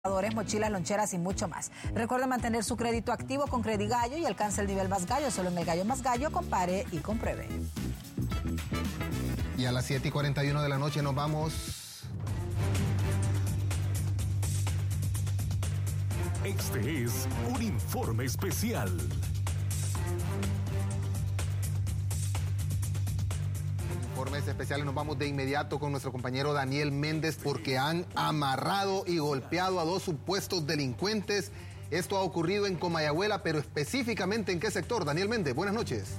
mochilas, loncheras y mucho más. Recuerda mantener su crédito activo con Credigallo y alcance el nivel más gallo. Solo en el Gallo Más Gallo, compare y compruebe. Y a las 7:41 de la noche nos vamos. Este es un informe especial. Informes especiales, nos vamos de inmediato con nuestro compañero Daniel Méndez porque han amarrado y golpeado a dos supuestos delincuentes. Esto ha ocurrido en Comayagüela, pero específicamente ¿en qué sector? Daniel Méndez, buenas noches.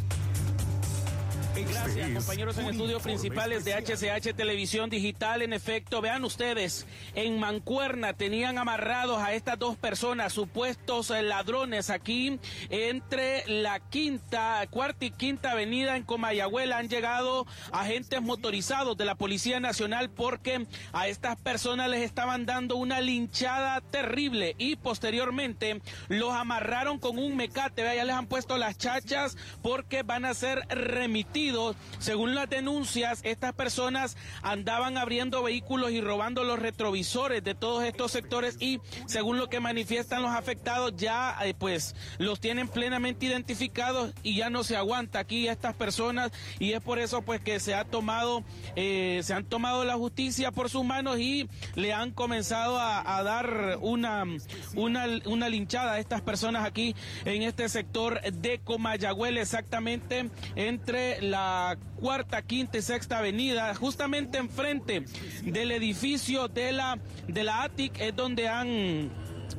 Gracias, compañeros en estudios principales de HCH Televisión Digital. En efecto, vean ustedes, en Mancuerna tenían amarrados a estas dos personas, supuestos ladrones, aquí entre la cuarta y quinta avenida en Comayagüela. Han llegado agentes motorizados de la Policía Nacional porque a estas personas les estaban dando una linchada terrible y posteriormente los amarraron con un mecate. Ya les han puesto las chachas porque van a ser remitidos. Según las denuncias, estas personas andaban abriendo vehículos y robando los retrovisores de todos estos sectores y según lo que manifiestan los afectados ya pues los tienen plenamente identificados y ya no se aguanta aquí a estas personas y es por eso pues que se han tomado la justicia por sus manos y le han comenzado a dar una linchada a estas personas aquí en este sector de Comayagüela, exactamente entre la cuarta, quinta y sexta avenida, justamente enfrente del edificio de la ATIC es donde han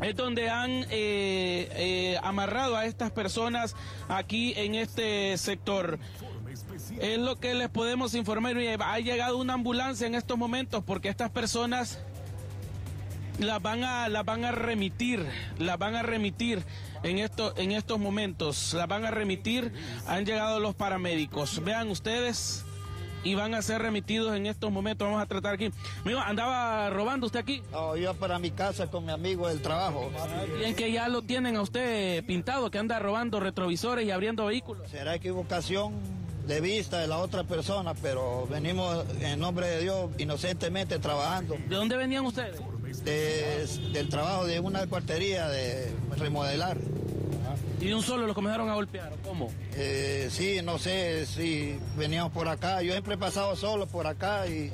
amarrado a estas personas aquí en este sector. Es lo que les podemos informar. Ha llegado una ambulancia en estos momentos porque estas personas las van a remitir en estos momentos, las van a remitir. Han llegado los paramédicos, vean ustedes, y van a ser remitidos en estos momentos. Vamos a tratar aquí. Amigo, ¿andaba robando usted aquí? No, yo para mi casa con mi amigo del trabajo. Bien que ya lo tienen a usted pintado, que anda robando retrovisores y abriendo vehículos. Será equivocación de vista de la otra persona, pero venimos en nombre de Dios inocentemente trabajando. ¿De dónde venían ustedes? Del trabajo de una cuartería de remodelar. ¿Y de un solo los comenzaron a golpear? ¿Cómo? Sí, no sé si veníamos por acá. Yo siempre he pasado solo por acá y...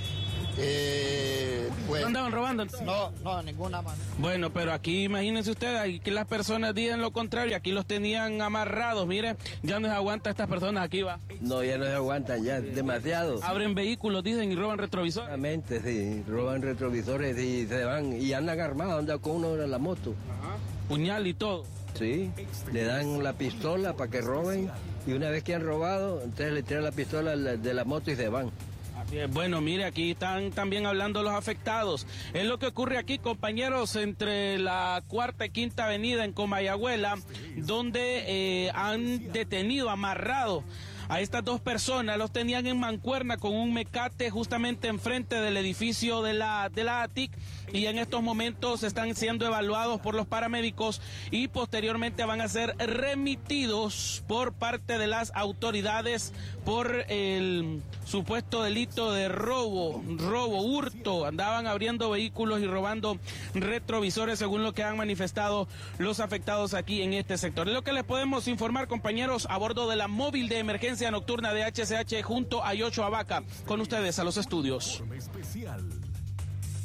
pues, ¿No andaban robando entonces? No, ninguna manera. Bueno, pero aquí imagínense ustedes, que las personas digan lo contrario, aquí los tenían amarrados, mire, ya no se aguanta estas personas, aquí va. No, ya no se aguantan, ya demasiado. Abren vehículos, dicen, y roban retrovisores. Exactamente, sí, roban retrovisores y se van, y andan armados, andan con uno en la moto. Ajá. Puñal y todo. Sí, le dan la pistola para que roben, y una vez que han robado, entonces le tiran la pistola de la moto y se van. Bueno, mire, aquí están también hablando los afectados. Es lo que ocurre aquí, compañeros, entre la cuarta y quinta avenida en Comayagüela, donde han detenido, amarrado a estas dos personas. Los tenían en mancuerna con un mecate justamente enfrente del edificio de la ATIC y en estos momentos están siendo evaluados por los paramédicos y posteriormente van a ser remitidos por parte de las autoridades por el supuesto delito de robo, hurto. Andaban abriendo vehículos y robando retrovisores, según lo que han manifestado los afectados aquí en este sector. Es lo que les podemos informar, compañeros, a bordo de la móvil de emergencia nocturna de HCH junto a Yocho Abaca. Con ustedes a los estudios. Especial.